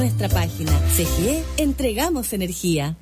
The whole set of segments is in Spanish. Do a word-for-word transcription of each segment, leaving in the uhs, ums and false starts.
Nuestra página C G E, entregamos energía.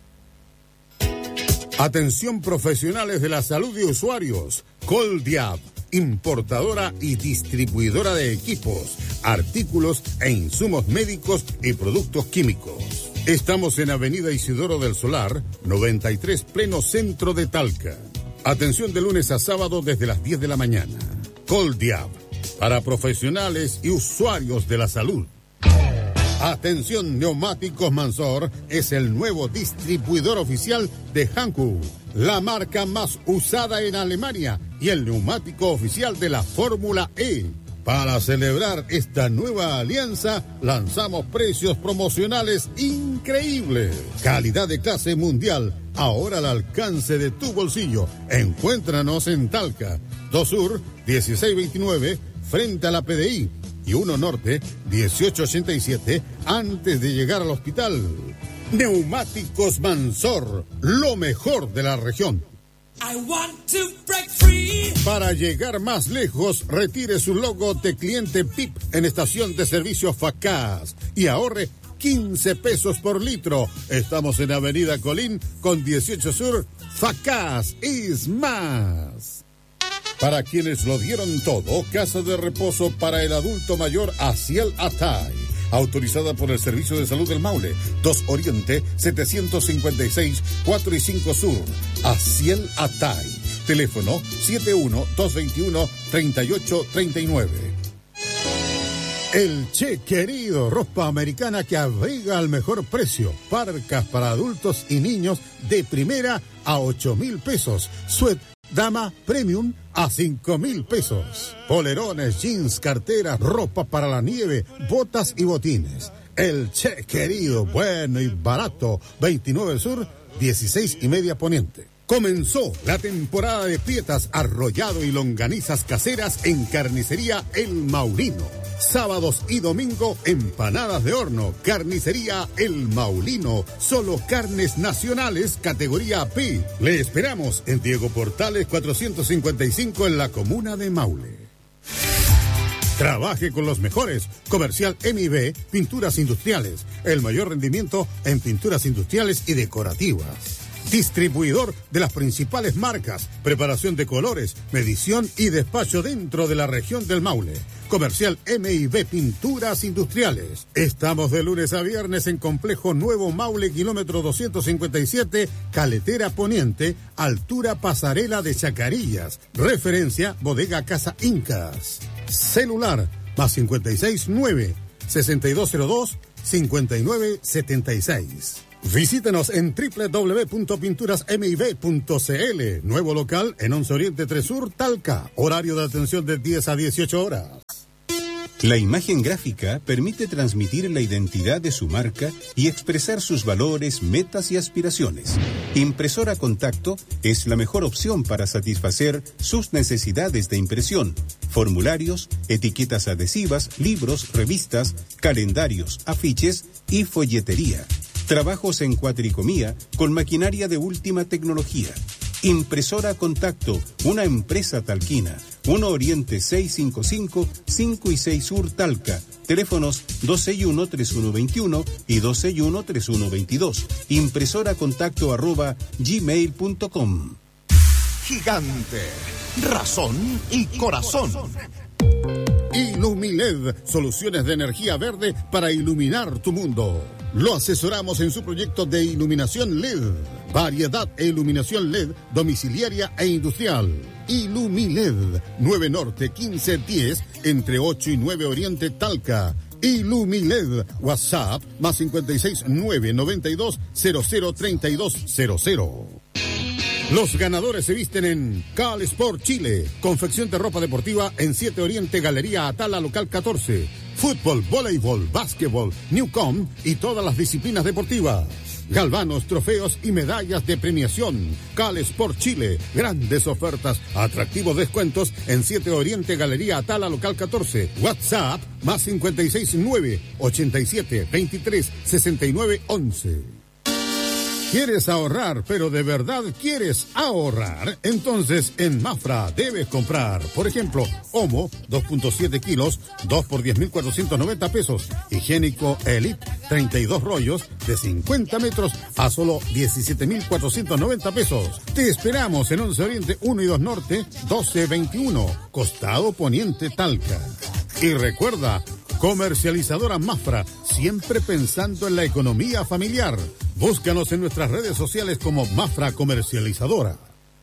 Atención profesionales de la salud y usuarios. Coldiab, importadora y distribuidora de equipos, artículos e insumos médicos y productos químicos. Estamos en Avenida Isidoro del Solar, noventa y tres, pleno centro de Talca. Atención de lunes a sábado desde las diez de la mañana. Coldiab, para profesionales y usuarios de la salud. Atención, Neumáticos Mansor es el nuevo distribuidor oficial de Hankook, la marca más usada en Alemania y el neumático oficial de la Fórmula E. Para celebrar esta nueva alianza, lanzamos precios promocionales increíbles. Calidad de clase mundial, ahora al alcance de tu bolsillo. Encuéntranos en Talca, dos Sur, dieciséis veintinueve, frente a la P D I. Y uno Norte, dieciocho ochenta y siete, antes de llegar al hospital. Neumáticos Mansor, lo mejor de la región. I want to break free. Para llegar más lejos, retire su logo de cliente P I P en estación de servicio Facaz y ahorre quince pesos por litro. Estamos en Avenida Colín con dieciocho Sur. Facaz es más. Para quienes lo dieron todo, casa de reposo para el adulto mayor Asiel Atay, autorizada por el Servicio de Salud del Maule, dos Oriente, setecientos cincuenta y seis, cuatro y cinco Sur. Asiel Atay, teléfono siete uno dos dos uno, tres ocho tres nueve. El Che Querido, ropa americana que abriga al mejor precio. Parcas para adultos y niños de primera a ocho mil pesos. Suet Dama Premium a cinco mil pesos. Polerones, jeans, carteras, ropa para la nieve, botas y botines. El Che Querido, bueno y barato. veintinueve Sur, dieciséis y media Poniente. Comenzó la temporada de pietas, arrollado y longanizas caseras en Carnicería El Maulino. Sábados y domingo, empanadas de horno. Carnicería El Maulino. Solo carnes nacionales, categoría P. Le esperamos en Diego Portales cuatrocientos cincuenta y cinco en la comuna de Maule. Trabaje con los mejores. Comercial M I B, Pinturas Industriales. El mayor rendimiento en pinturas industriales y decorativas. Distribuidor de las principales marcas, preparación de colores, medición y despacho dentro de la región del Maule. Comercial M I B Pinturas Industriales. Estamos de lunes a viernes en Complejo Nuevo Maule, kilómetro doscientos cincuenta y siete, Caletera Poniente, altura Pasarela de Chacarillas. Referencia Bodega Casa Incas. Celular más cincuenta y seis nueve, sesenta y dos cero dos, cincuenta y nueve setenta y seis. Visítenos en doble u doble u doble u punto pinturas m i b punto c l. Nuevo local en once Oriente tres Sur, Talca. Horario de atención de diez a dieciocho horas. La imagen gráfica permite transmitir la identidad de su marca y expresar sus valores, metas y aspiraciones. Impresora Contacto es la mejor opción para satisfacer sus necesidades de impresión. Formularios, etiquetas adhesivas, libros, revistas, calendarios, afiches y folletería. Trabajos en cuatricomía con maquinaria de última tecnología. Impresora Contacto, una empresa talquina. uno Oriente seiscientos cincuenta y cinco, cinco y seis Sur Talca. Teléfonos dos seis uno, tres uno dos uno y dos seis uno, tres uno dos dos. Impresora Contacto arroba gmail punto com. Gigante, razón y corazón. Ilumiled, soluciones de energía verde para iluminar tu mundo. Lo asesoramos en su proyecto de iluminación L E D. Variedad e iluminación L E D domiciliaria e industrial. Ilumiled, nueve Norte quince diez, entre ocho y nueve Oriente Talca. Ilumiled, WhatsApp más cincuenta y seis nueve noventa y dos cero cero treinta y dos cero cero. Los ganadores se visten en Cal Sport Chile. Confección de ropa deportiva en siete Oriente, Galería Atala, local catorce. Fútbol, voleibol, básquetbol, Newcom y todas las disciplinas deportivas. Galvanos, trofeos y medallas de premiación. Cal Sport Chile. Grandes ofertas, atractivos descuentos en siete Oriente, Galería Atala, local catorce. WhatsApp más cincuenta y seis nueve ochenta y siete veintitrés sesenta y nueve once. ¿Quieres ahorrar, pero de verdad quieres ahorrar? Entonces en Mafra debes comprar, por ejemplo, Omo, dos punto siete kilos, dos por diez mil cuatrocientos noventa pesos. Higiénico Elite, treinta y dos rollos de cincuenta metros a solo diecisiete mil cuatrocientos noventa pesos. Te esperamos en once Oriente uno y dos Norte, doce veintiuno, Costado Poniente Talca. Y recuerda, comercializadora Mafra, siempre pensando en la economía familiar. Búscanos en nuestras redes sociales como Mafra Comercializadora.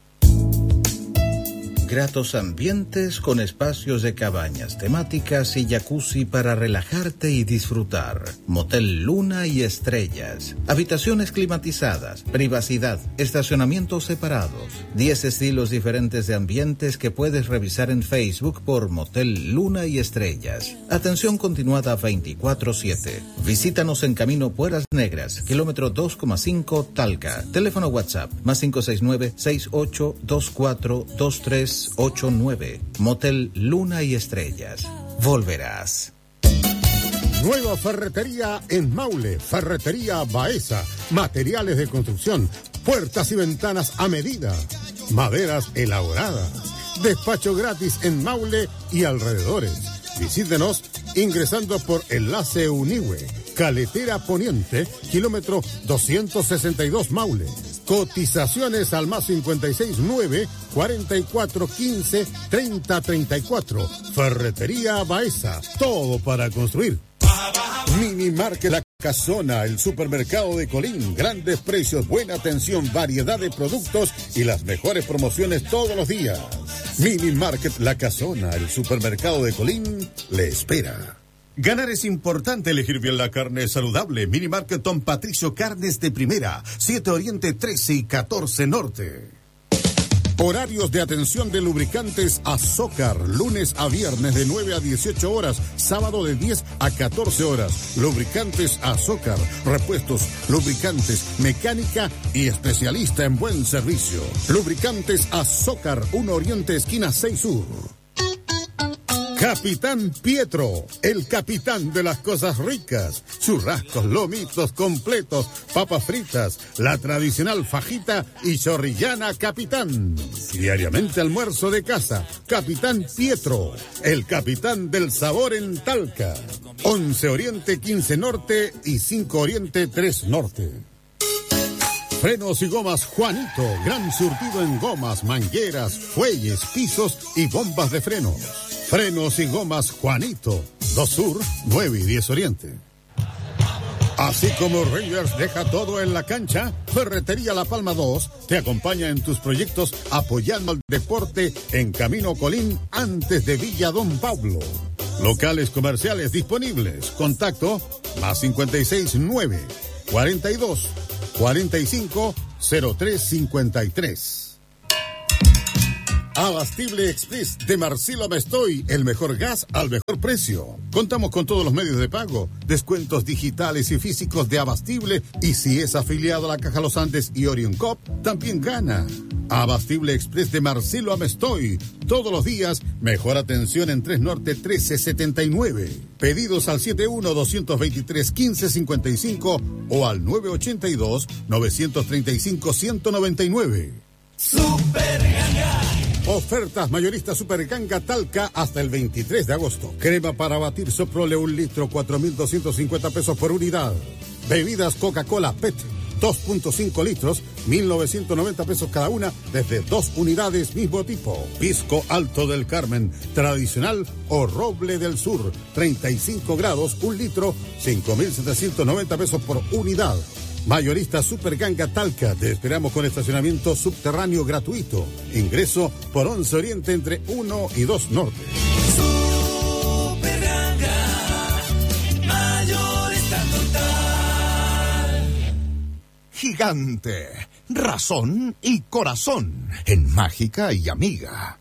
Gratos ambientes con espacios de cabañas temáticas y jacuzzi para relajarte y disfrutar. Motel Luna y Estrellas. Habitaciones climatizadas, privacidad, estacionamientos separados. diez estilos diferentes de ambientes que puedes revisar en Facebook por Motel Luna y Estrellas. Atención continuada veinticuatro siete. Visítanos en Camino Pueras Negras, kilómetro dos coma cinco Talca. Teléfono WhatsApp más cinco seis nueve, seis ocho dos cuatro, dos tres ocho nueve. Motel Luna y Estrellas. Volverás. Nueva ferretería en Maule. Ferretería Baeza. Materiales de construcción. Puertas y ventanas a medida. Maderas elaboradas. Despacho gratis en Maule y alrededores. Visítenos ingresando por Enlace Unihue. Caletera Poniente, kilómetro doscientos sesenta y dos Maule. Cotizaciones al más cincuenta y seis nueve, cuarenta y cuatro quince, treinta treinta y cuatro. Ferretería Baeza, todo para construir. Mini Market La Casona, el supermercado de Colín. Grandes precios, buena atención, variedad de productos y las mejores promociones todos los días. Mini Market La Casona, el supermercado de Colín, le espera. Ganar es importante, elegir bien la carne saludable. Mini Market Don Patricio, carnes de primera, siete Oriente, trece y catorce Norte. Horarios de atención de lubricantes Azócar, lunes a viernes de nueve a dieciocho horas, sábado de diez a catorce horas. Lubricantes Azócar, repuestos, lubricantes, mecánica y especialista en buen servicio. Lubricantes Azócar, uno Oriente, esquina seis Sur. Capitán Pietro, el capitán de las cosas ricas. Churrascos, lomitos completos, papas fritas, la tradicional fajita y chorrillana Capitán. Diariamente almuerzo de casa. Capitán Pietro, el capitán del sabor en Talca. once Oriente, quince Norte y cinco Oriente, tres Norte. Frenos y gomas Juanito, gran surtido en gomas, mangueras, fuelles, pisos y bombas de frenos. Frenos y gomas Juanito, dos Sur, nueve y diez Oriente. Así como Rangers deja todo en la cancha, Ferretería La Palma dos te acompaña en tus proyectos apoyando al deporte en Camino Colín antes de Villa Don Pablo. Locales comerciales disponibles. Contacto más cincuenta y seis nueve, cuarenta y dos, cuarenta y cinco, cero tres cincuenta y tres. Abastible Express de Marcelo Mestoy, el mejor gas al mejor precio. Contamos con todos los medios de pago, descuentos digitales y físicos de Abastible, y si es afiliado a la Caja Los Andes y Orion Cop, también gana. Abastible Express de Marcelo Amestoy, todos los días, mejor atención en tres Norte trece setenta y nueve. Pedidos al setenta y uno, doscientos veintitrés, quince cincuenta y cinco o al nueve ochenta y dos, novecientos treinta y cinco, ciento noventa y nueve. Super Ganga. Ofertas mayoristas Super Ganga Talca hasta el veintitrés de agosto. Crema para batir Soprole un litro, cuatro mil doscientos cincuenta pesos por unidad. Bebidas Coca-Cola P E T, dos punto cinco litros, mil novecientos noventa pesos cada una, desde dos unidades mismo tipo. Pisco Alto del Carmen, tradicional o Roble del Sur, treinta y cinco grados, un litro, cinco mil setecientos noventa pesos por unidad. Mayorista Super Ganga Talca, te esperamos con estacionamiento subterráneo gratuito. Ingreso por once Oriente entre uno y dos Norte. Super Ganga, mayorista total. Gigante, razón y corazón en Mágica y Amiga.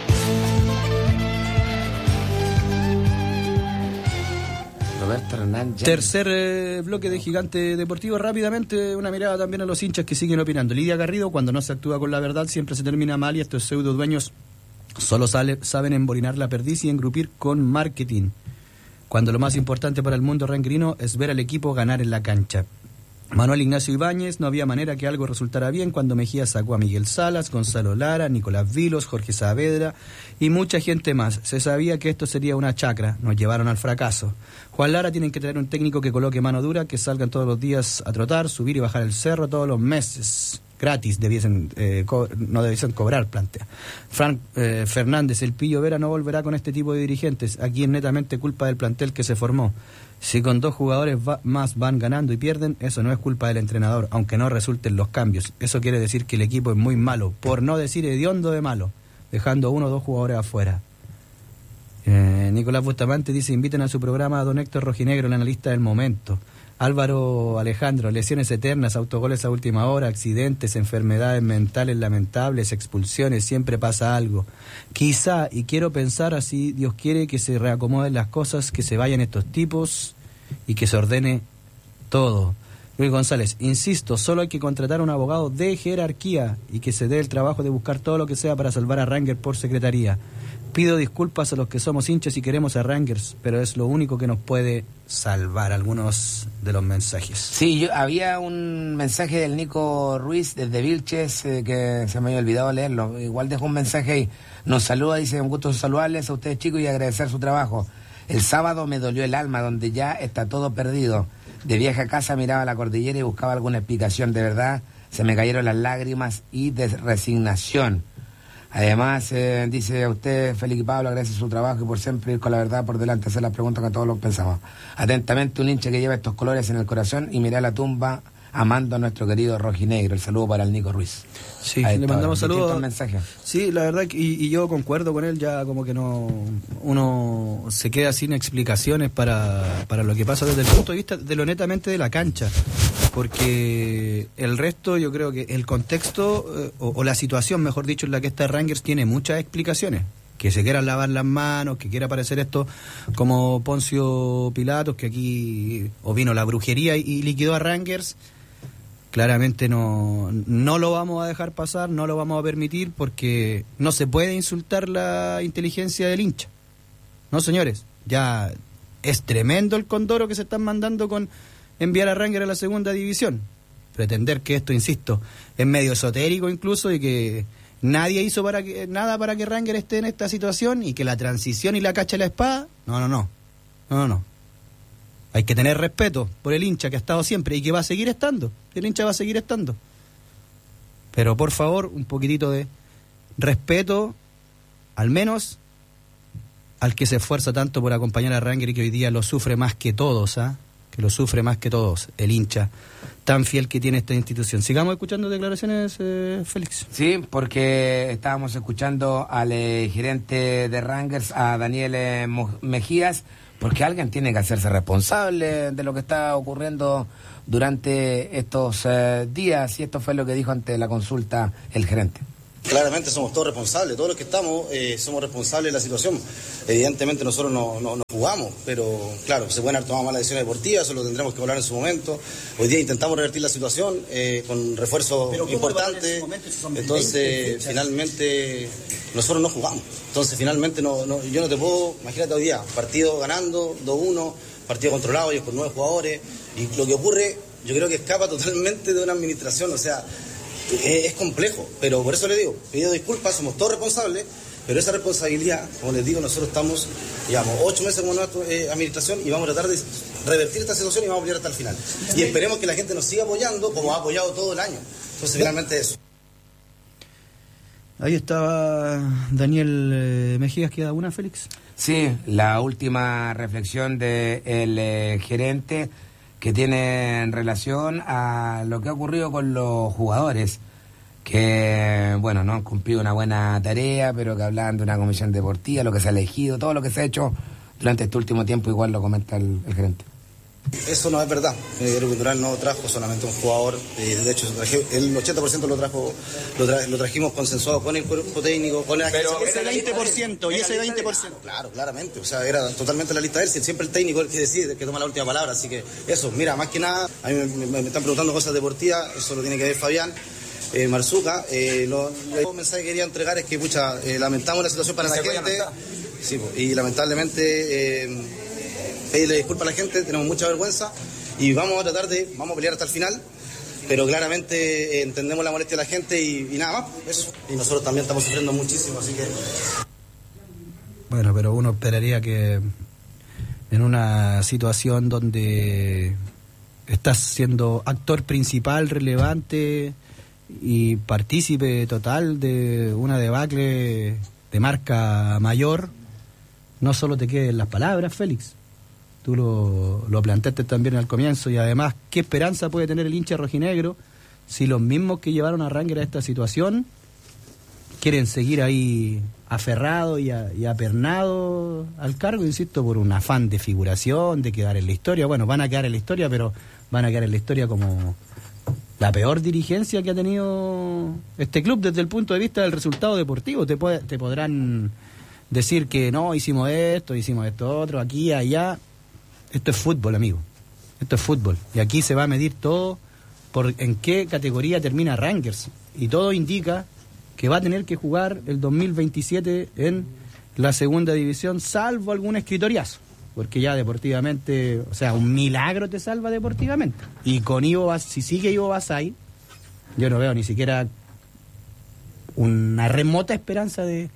Roberto Hernán. Tercer eh, bloque de Gigante Deportivo. Rápidamente, una mirada también a los hinchas que siguen opinando. Lidia Garrido, cuando no se actúa con la verdad, siempre se termina mal y estos pseudo dueños solo sale, saben embolinar la perdiz y engrupir con marketing. Cuando lo más importante para el mundo rengrino es ver al equipo ganar en la cancha. Manuel Ignacio Ibáñez, no había manera que algo resultara bien cuando Mejía sacó a Miguel Salas, Gonzalo Lara, Nicolás Vilos, Jorge Saavedra y mucha gente más. Se sabía que esto sería una chacra, nos llevaron al fracaso. Juan Lara tienen que traer un técnico que coloque mano dura, que salgan todos los días a trotar, subir y bajar el cerro todos los meses. Gratis, debiesen, eh, co- no debiesen cobrar, plantea. Frank eh, Fernández, el Pillo Vera no volverá con este tipo de dirigentes. Aquí es netamente culpa del plantel que se formó. Si con dos jugadores va, más van ganando y pierden, eso no es culpa del entrenador, aunque no resulten los cambios. Eso quiere decir que el equipo es muy malo, por no decir hediondo de malo, dejando uno o dos jugadores afuera. Eh, Nicolás Bustamante dice, inviten a su programa a don Héctor Rojinegro, el analista del momento. Álvaro Alejandro, lesiones eternas, autogoles a última hora, accidentes, enfermedades mentales lamentables, expulsiones, siempre pasa algo. Quizá, y quiero pensar así, Dios quiere que se reacomoden las cosas, que se vayan estos tipos y que se ordene todo. Luis González, insisto, solo hay que contratar a un abogado de jerarquía y que se dé el trabajo de buscar todo lo que sea para salvar a Rangers por secretaría. Pido disculpas a los que somos hinchas y queremos a Rangers, pero es lo único que nos puede salvar. Algunos de los mensajes. Sí, yo, había un mensaje del Nico Ruiz desde Vilches eh, que se me había olvidado leerlo. Igual dejó un mensaje ahí. Nos saluda, dice, un gusto saludarles a ustedes, chicos, y agradecer su trabajo. El sábado me dolió el alma, donde ya está todo perdido. De viaje a casa miraba la cordillera y buscaba alguna explicación. De verdad, se me cayeron las lágrimas y de resignación. Además, eh, dice a usted, Félix Pablo, agradece su trabajo y por siempre ir con la verdad por delante, hacer las preguntas que todos los pensamos. Atentamente, un hincha que lleva estos colores en el corazón y mira la tumba amando a nuestro querido rojinegro. El saludo para el Nico Ruiz. Sí, Ahí le está, mandamos distintos saludos. mensajes. Sí, la verdad, que, y, y yo concuerdo con él, ya como que no uno se queda sin explicaciones para, para lo que pasa desde el punto de vista de lo netamente de la cancha, porque el resto, yo creo que el contexto eh, o, o la situación, mejor dicho, en la que está Rangers tiene muchas explicaciones. Que se quieran lavar las manos, que quiera parecer esto como Poncio Pilatos, que aquí o vino la brujería y, y liquidó a Rangers. Claramente no, no lo vamos a dejar pasar, no lo vamos a permitir, porque no se puede insultar la inteligencia del hincha. No, señores, ya es tremendo el condoro que se están mandando con enviar a Rangers a la segunda división. Pretender que esto, insisto, es medio esotérico incluso y que nadie hizo para que, nada para que Rangers esté en esta situación y que la transición y la cacha de la espada, no, no, no, no, no, no. Hay que tener respeto por el hincha que ha estado siempre y que va a seguir estando. El hincha va a seguir estando. Pero por favor, un poquitito de respeto, al menos al que se esfuerza tanto por acompañar a Rangers y que hoy día lo sufre más que todos, ¿ah? Que lo sufre más que todos, el hincha tan fiel que tiene esta institución. Sigamos escuchando declaraciones, eh, Félix. Sí, porque estábamos escuchando al eh, gerente de Rangers, a Daniel eh, Mejías, porque alguien tiene que hacerse responsable de lo que está ocurriendo durante estos eh, días, y esto fue lo que dijo ante la consulta el gerente. Claramente somos todos responsables, todos los que estamos eh, somos responsables de la situación. Evidentemente nosotros no, no, no jugamos, pero claro, se pueden haber tomado malas decisiones deportivas, eso lo tendremos que hablar en su momento. Hoy día intentamos revertir la situación eh, con refuerzos importantes, en entonces finalmente nosotros no jugamos. Entonces finalmente no, no, yo no te puedo, imagínate hoy día, partido ganando, dos uno, partido controlado, ellos con nueve jugadores, y lo que ocurre yo creo que escapa totalmente de una administración, o sea, es complejo, pero por eso le digo, pido disculpas, somos todos responsables, pero esa responsabilidad, como les digo, nosotros estamos, llevamos ocho meses como nuestra eh, administración y vamos a tratar de revertir esta situación y vamos a pelear hasta el final. Y esperemos que la gente nos siga apoyando como ha apoyado todo el año. Entonces, finalmente eso. Ahí estaba Daniel eh, Mejías, ¿queda una, Félix? Sí, la última reflexión del de eh, gerente que tiene en relación a lo que ha ocurrido con los jugadores, que, bueno, no han cumplido una buena tarea, pero que hablan de una comisión deportiva, lo que se ha elegido, todo lo que se ha hecho durante este último tiempo, igual lo comenta el, el gerente. Eso no es verdad. Eh, Héroe Cultural no trajo solamente un jugador, eh, de hecho traje, el ochenta por ciento lo trajo lo, tra lo trajimos consensuado con el cuerpo técnico, con la pero ese veinte por ciento y ese veinte por ciento. Claro, claramente, o sea, era totalmente la lista de él, siempre el técnico el que decide, que toma la última palabra, así que eso, mira, más que nada, a mí me, me, me están preguntando cosas deportivas, eso lo tiene que ver Fabián. Eh, Marzuca, eh, lo, lo mensaje que quería entregar es que mucha, eh, lamentamos la situación para la gente, sí, y lamentablemente eh, pedirle disculpas a la gente, tenemos mucha vergüenza y vamos a tratar de, vamos a pelear hasta el final, pero claramente eh, entendemos la molestia de la gente y, y nada más, eso. Y nosotros también estamos sufriendo muchísimo, así que... Bueno, pero uno esperaría que en una situación donde estás siendo actor principal, relevante y partícipe total de una debacle de marca mayor, no solo te queden las palabras, Félix. Tú lo, lo planteaste también al comienzo, y además, ¿qué esperanza puede tener el hincha rojinegro si los mismos que llevaron a Ranger a esta situación quieren seguir ahí aferrados y, a, y apernados al cargo, insisto, por un afán de figuración, de quedar en la historia? Bueno, van a quedar en la historia, pero van a quedar en la historia como la peor dirigencia que ha tenido este club desde el punto de vista del resultado deportivo. Te, puede, te podrán decir que no, hicimos esto, hicimos esto otro, aquí, allá. Esto es fútbol, amigo. Esto es fútbol. Y aquí se va a medir todo por en qué categoría termina Rangers. Y todo indica que va a tener que jugar el dos mil veintisiete en la segunda división, salvo algún escritoriazo. Porque ya deportivamente, o sea, un milagro te salva deportivamente. Y con Ivo Bas, si sigue Ivo Basay, yo no veo ni siquiera una remota esperanza de,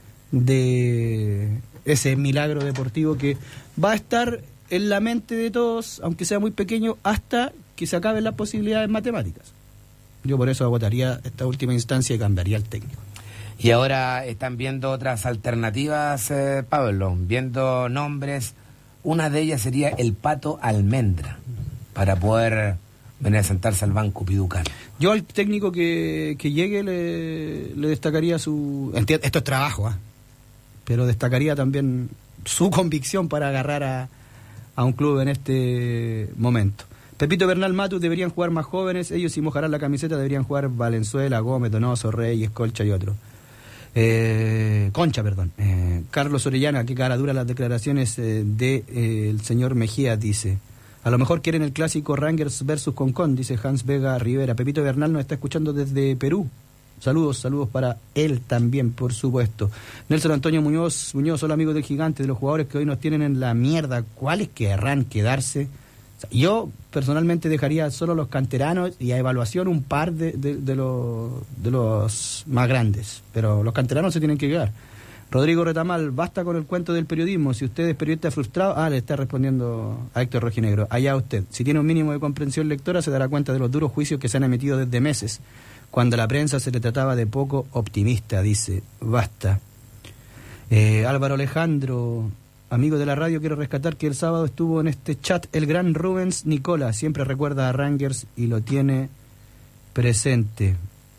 de ese milagro deportivo que va a estar en la mente de todos, aunque sea muy pequeño, hasta que se acaben las posibilidades matemáticas. Yo por eso agotaría esta última instancia y cambiaría el técnico. Y ahora están viendo otras alternativas, eh, Pablo, viendo nombres. Una de ellas sería el Pato Almendra, para poder venir a sentarse al banco Piducar. Yo al técnico que, que llegue le, le destacaría su... Entiendo, esto es trabajo, ¿eh? Pero destacaría también su convicción para agarrar a, a un club en este momento. Pepito Bernal, Matus deberían jugar más jóvenes. Ellos, si mojarán la camiseta, deberían jugar Valenzuela, Gómez, Donoso, Reyes, Colcha y otros. Eh, Concha, perdón. Eh, Carlos Orellana, qué cara dura las declaraciones eh, de eh, el señor Mejía, dice. A lo mejor quieren el clásico Rangers versus Concón, dice Hans Vega Rivera. Pepito Bernal nos está escuchando desde Perú. Saludos, saludos para él también, por supuesto. Nelson Antonio Muñoz, Muñoz, hola amigos del Gigante, de los jugadores que hoy nos tienen en la mierda, ¿cuáles querrán quedarse? O sea, yo personalmente dejaría solo los canteranos y a evaluación un par de, de, de, los, de los más grandes, pero los canteranos se tienen que quedar. Rodrigo Retamal, basta con el cuento del periodismo. Si usted es periodista frustrado, ah, le está respondiendo a Héctor Rojinegro, allá usted. Si tiene un mínimo de comprensión lectora, se dará cuenta de los duros juicios que se han emitido desde meses, cuando a la prensa se le trataba de poco optimista, dice, basta. Eh, Álvaro Alejandro, amigo de la radio, quiero rescatar que el sábado estuvo en este chat el gran Rubens Nicola, siempre recuerda a Rangers y lo tiene presente.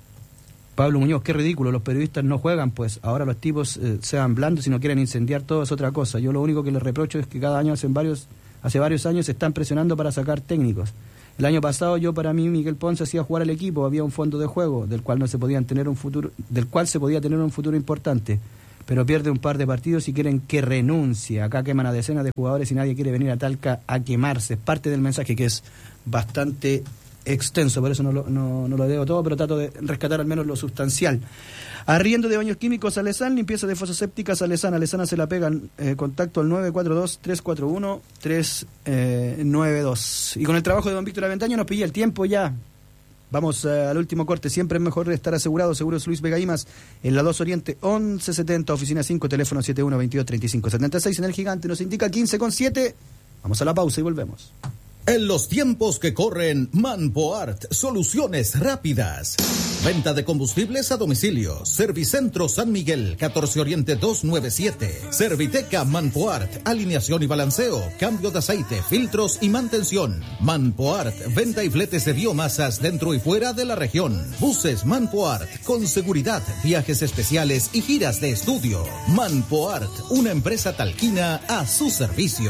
Pablo Muñoz, qué ridículo, los periodistas no juegan, pues ahora los tipos eh, sean blandos y no quieren incendiar todo, es otra cosa. Yo lo único que les reprocho es que cada año, hacen varios, hace varios años, se están presionando para sacar técnicos. El año pasado yo, para mí, Miguel Ponce hacía jugar al equipo, había un fondo de juego del cual no se podían tener un futuro, del cual se podía tener un futuro importante, pero pierde un par de partidos y quieren que renuncie. Acá queman a decenas de jugadores y nadie quiere venir a Talca a quemarse. Es parte del mensaje, que es bastante extenso, por eso no lo, no, no lo leo todo, pero trato de rescatar al menos lo sustancial. Arriendo de baños químicos Alesán, limpieza de fosas sépticas Alesán. Alesana se la pegan, eh, contacto al nueve cuatro dos, tres cuatro uno, tres nueve dos. Y con el trabajo de don Víctor Aventaño nos pilla el tiempo ya. Vamos uh, al último corte. Siempre es mejor estar asegurado. Seguros Luis Vega Imas, en la dos Oriente, once setenta, oficina cinco, teléfono siete uno veintidós treinta y cinco setenta y seis. En el Gigante nos indica quince con siete. Vamos a la pausa y volvemos. En los tiempos que corren, Manpoart, soluciones rápidas. Venta de combustibles a domicilio. Servicentro San Miguel, catorce Oriente doscientos noventa y siete. Serviteca Manpoart, alineación y balanceo, cambio de aceite, filtros y mantención. Manpoart, venta y fletes de biomasas dentro y fuera de la región. Buses Manpoart, con seguridad, viajes especiales y giras de estudio. Manpoart, una empresa talquina a su servicio.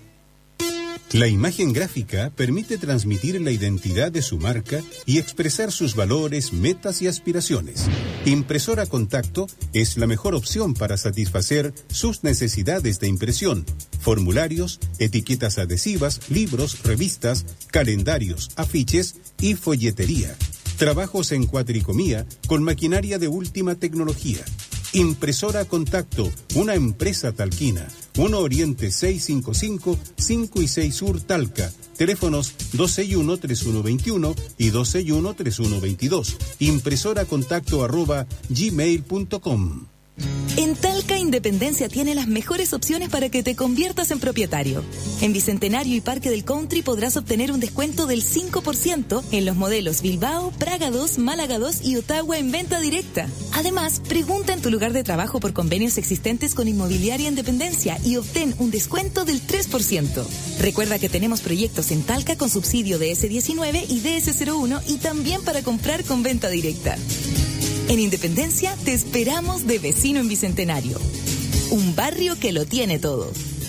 La imagen gráfica permite transmitir la identidad de su marca y expresar sus valores, metas y aspiraciones. Impresora Contacto es la mejor opción para satisfacer sus necesidades de impresión, formularios, etiquetas adhesivas, libros, revistas, calendarios, afiches y folletería. Trabajos en cuatricomía con maquinaria de última tecnología. Impresora Contacto, una empresa talquina, uno Oriente seiscientos cincuenta y cinco, cinco y seis Sur Talca. Teléfonos dos seis uno, tres uno dos uno y dos seis uno, tres uno dos dos. Impresora contacto arroba gmail punto com. En Talca, Independencia tiene las mejores opciones para que te conviertas en propietario. En Bicentenario y Parque del Country podrás obtener un descuento del cinco por ciento en los modelos Bilbao, Praga dos, Málaga dos y Ottawa en venta directa. Además, pregunta en tu lugar de trabajo por convenios existentes con Inmobiliaria Independencia y obtén un descuento del tres por ciento. Recuerda que tenemos proyectos en Talca con subsidio de ese diecinueve y D S cero uno y también para comprar con venta directa. En Independencia te esperamos de vecino en Bicentenario. Un barrio que lo tiene todo.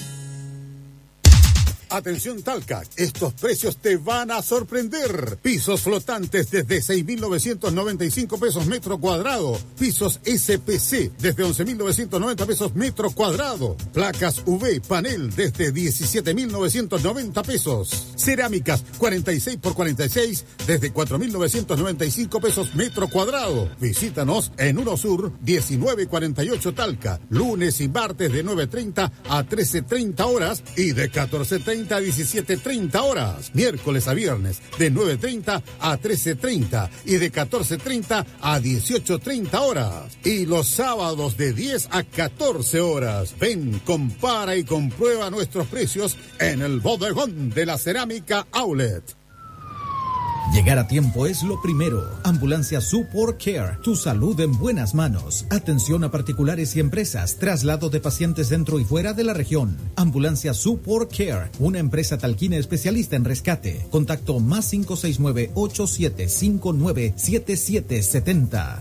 Atención Talca, estos precios te van a sorprender. Pisos flotantes desde seis mil novecientos noventa y cinco pesos metro cuadrado. Pisos S P C desde once mil novecientos noventa pesos metro cuadrado. Placas U V panel desde diecisiete mil novecientos noventa pesos. Cerámicas cuarenta y seis por cuarenta y seis desde cuatro mil novecientos noventa y cinco pesos metro cuadrado. Visítanos en Uno Sur diecinueve cuarenta y ocho Talca. Lunes y martes de nueve treinta a trece treinta horas y de catorce treinta a diecisiete treinta horas. Miércoles a viernes de nueve treinta a trece treinta y de catorce treinta a dieciocho treinta horas. Y los sábados de diez a catorce horas. Ven, compara y comprueba nuestros precios en el bodegón de la Cerámica Outlet. Llegar a tiempo es lo primero. Ambulancia Support Care, tu salud en buenas manos. Atención a particulares y empresas, traslado de pacientes dentro y fuera de la región. Ambulancia Support Care, una empresa talquina especialista en rescate. Contacto más cinco seis nueve, ocho siete cinco nueve, siete siete siete cero.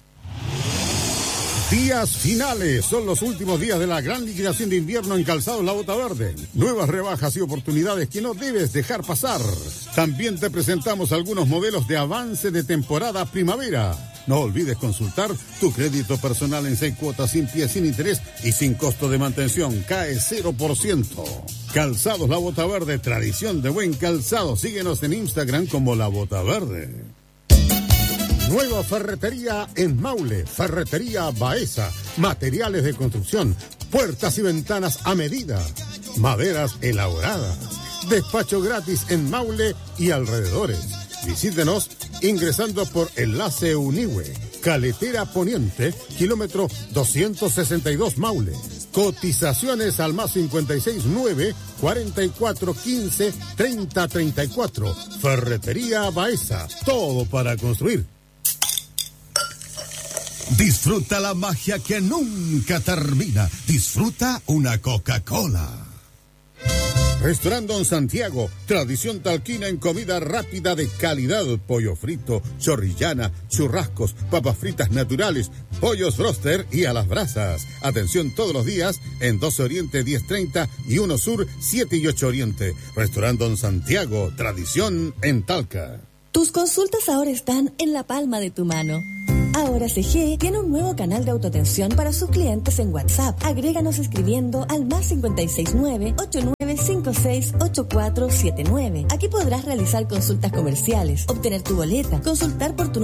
Días finales, son los últimos días de la gran liquidación de invierno en Calzados La Bota Verde. Nuevas rebajas y oportunidades que no debes dejar pasar. También te presentamos algunos modelos de avance de temporada primavera. No olvides consultar tu crédito personal en seis cuotas sin pie, sin interés y sin costo de mantención. Cae cero por ciento. Calzados La Bota Verde, tradición de buen calzado. Síguenos en Instagram como La Bota Verde. Nueva ferretería en Maule, Ferretería Baeza, materiales de construcción, puertas y ventanas a medida, maderas elaboradas, despacho gratis en Maule y alrededores. Visítenos ingresando por Enlace Unihue, Caletera Poniente, kilómetro doscientos sesenta y dos Maule. Cotizaciones al más cincuenta y seis nueve, cuarenta y cuatro quince, treinta treinta y cuatro. Ferretería Baeza, todo para construir. Disfruta la magia que nunca termina. Disfruta una Coca-Cola. Restaurante Don Santiago, tradición talquina en comida rápida de calidad. Pollo frito, chorrillana, churrascos, papas fritas naturales, pollos broster y a las brasas. Atención todos los días en doce Oriente diez treinta y Uno Sur siete y ocho Oriente. Restaurante Don Santiago, tradición en Talca. Tus consultas ahora están en la palma de tu mano. Ahora C G tiene un nuevo canal de autoatención para sus clientes en WhatsApp. Agréganos escribiendo al más cincuenta y seis nueve, ocho nueve cinco seis, ocho cuatro siete nueve. Aquí podrás realizar consultas comerciales, obtener tu boleta, consultar por tu